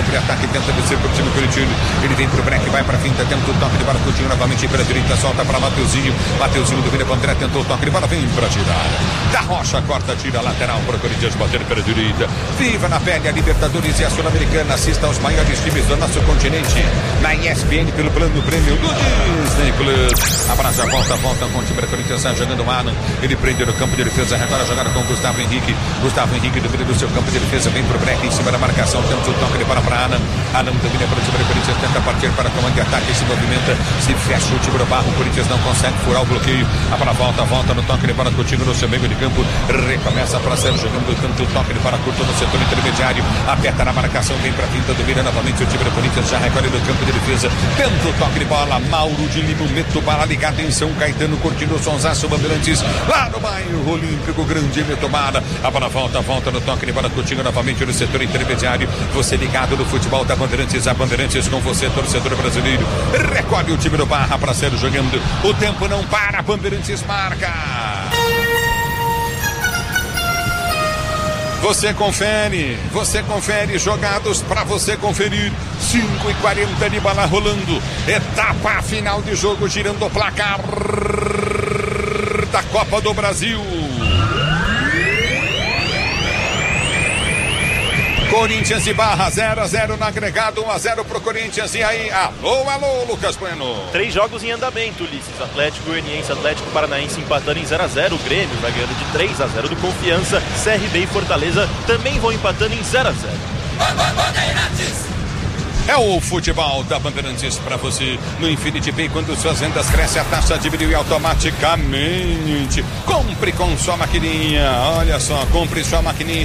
campo de ataque, tenta descer pro time corintiano. Ele vem pro break, vai pra finta, tenta o toque de bola, Coutinho novamente pela direita, solta pra Mateuzinho. Mateuzinho domina pro André, tentou o toque de bola, vem pra tirar. Da Rocha, corta, tira lateral pro Corinthians, bater pela direita. Viva na pele a Libertadores e a Sul-Americana. Assista aos maiores times do nosso continente na ESPN pelo plano prêmio do Disney Plus. Abraça, volta com o time do Corinthians, jogando o Alan. Ele prende no campo de defesa, agora jogada com o Gustavo Henrique. Gustavo Henrique domina do seu campo de defesa, vem pro break em cima da marcação. Temos o toque de bola para Alan. Alan domina para o time do Corinthians, tenta partir para a comando de ataque, se movimenta, se fecha o time do Barro. O Corinthians não consegue furar o bloqueio. A bola volta no toque de bola Coutinho no seu meio de campo. Recomeça para ser jogando o campo, o toque de bola curto no setor intermediário. Aperta na marcação, vem para a finta, domina novamente o time do Corinthians, já recolhe do campo de defesa. Tenta o toque de bola, Mauro de Lima, Meto Bala ligado em São Caetano, curtindo o Sonsaço Bandeirantes, lá no bairro Olímpico, grande Meto Bala. A bola volta no toque de bola Coutinho novamente no setor intermediário. Você ligado no futebol da Bandeirantes, a Bandeirantes com você, torcedor brasileiro. Recolhe o time do Barra para ser jogando. O tempo não para, Bandeirantes marca. Você confere jogados para você conferir. 5h40 de bola rolando. Etapa final de jogo, girando o placar da Copa do Brasil. Corinthians e Barra, 0-0 no agregado, 1-0 pro Corinthians. E aí, alô, Lucas Bueno. 3 jogos em andamento, Ulisses. Atlético Goianiense, Atlético Paranaense empatando em 0-0. O Grêmio vai ganhando de 3-0 do Confiança. CRB e Fortaleza também vão empatando em 0-0. É o futebol da Bandeirantes para você. No Infinity Pay, quando suas vendas crescem, a taxa diminui automaticamente. Compre com sua maquininha. Olha só, compre sua maquininha em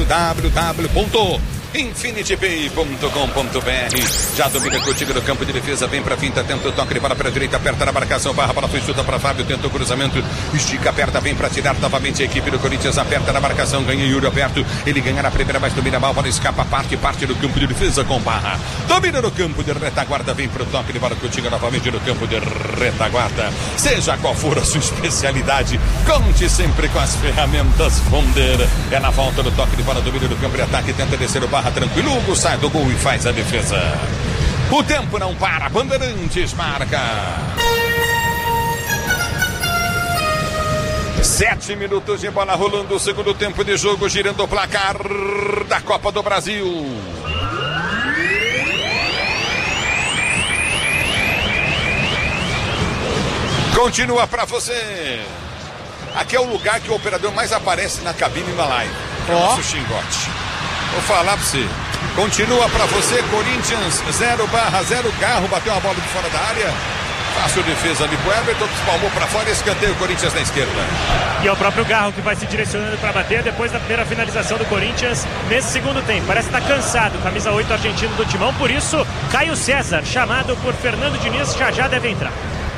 www.infinitypay.com.br. Já domina contigo no campo de defesa, vem pra finta, tenta o toque de bola pra direita, aperta na marcação, Barra, bola foi chuta pra Fábio, tenta o cruzamento, estica, aperta, vem pra tirar novamente a equipe do Corinthians, aperta na marcação, ganha Yuri Alberto, ele ganha na primeira, mas domina mal, bola escapa, parte do campo de defesa com Barra, domina no campo de retaguarda, vem pro toque de bola contigo novamente no campo de retaguarda. Seja qual for a sua especialidade, conte sempre com as ferramentas Fonder. É na volta do toque de bola, domina no campo de ataque, tenta descer o Barra tranquilo, Hugo sai do gol e faz a defesa. O tempo não para, Bandeirantes marca. 7 minutos de bola rolando, o segundo tempo de jogo, girando o placar da Copa do Brasil. Continua pra você. Aqui é o lugar que o operador mais aparece na cabine na live. Nosso Xingote. Vou falar pra você. Continua pra você, Corinthians 0/0, Garro bateu uma bola de fora da área. Fácil defesa ali pro Everton, espalmou pra fora, escanteio, Corinthians na esquerda. E é o próprio Garro que vai se direcionando pra bater depois da primeira finalização do Corinthians nesse segundo tempo. Parece estar cansado, camisa 8 argentino do timão, por isso Caio César, chamado por Fernando Diniz, já deve entrar.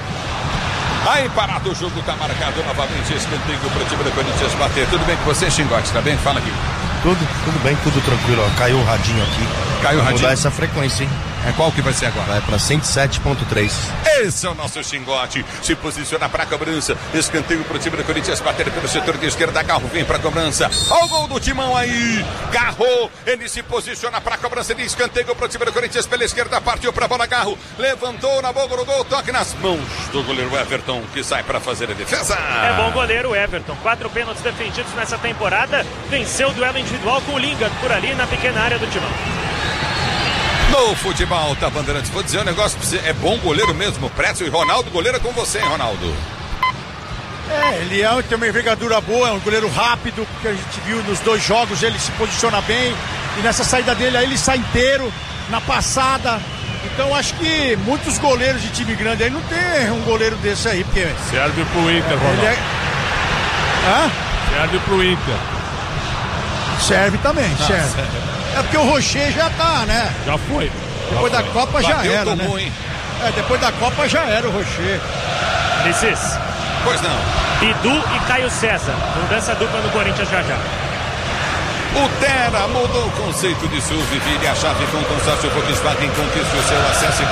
Aí parado o jogo, tá marcado novamente, escanteio pro time do Corinthians bater. Tudo bem com você, Xingote? Tá bem? Fala aqui. Tudo bem, tudo tranquilo, ó. Caiu o radinho aqui. Caiu o radinho? Vou mudar essa frequência, hein? É qual que vai ser agora? Vai pra 107.3. Esse é o nosso Xingote. Se posiciona pra cobrança. Escanteio pro time do Corinthians bater pelo setor de esquerda. Garro vem pra cobrança. Olha o gol do timão aí. Garro, ele se posiciona pra cobrança de escanteio pro time do Corinthians pela esquerda. Partiu pra bola, Garro. Levantou na boca do gol. Toque nas mãos do goleiro Everton, que sai pra fazer a defesa. É bom goleiro Everton. 4 pênaltis defendidos nessa temporada. Venceu o duelo individual com o Lingard por ali na pequena área do timão. No futebol, tá, Bandeirantes? Vou dizer um negócio pra você. É bom goleiro mesmo. Prédio e Ronaldo, goleiro é com você, hein, Ronaldo? Ele tem uma envergadura boa, é um goleiro rápido, que a gente viu nos 2 jogos, ele se posiciona bem. E nessa saída dele aí, ele sai inteiro, na passada. Então acho que muitos goleiros de time grande aí não tem um goleiro desse aí, porque... Serve pro Inter, Ronaldo. Serve pro Inter. Serve também, serve. É porque o Rocher já tá, né? Já foi. Depois da Copa já Bateu, era, tomou, né? Hein? Depois da Copa já era o Rocher. Ulisses. Pois não. Bidu e Caio César. Mudança dupla no Corinthians já. O Terra mudou o conceito de SUV. Vire a chave com o consórcio Volkswagen. Conquiste o seu acesso em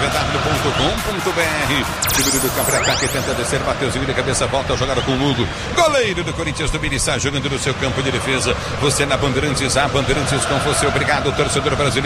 consórciovw.com.br. Seguro do campo de ataque, tenta descer, Mateuzinho de cabeça, volta a jogar com o Hugo. Goleiro do Corinthians do Miri, sai jogando no seu campo de defesa. Você na Bandeirantes, a Bandeirantes com você. Obrigado, torcedor brasileiro.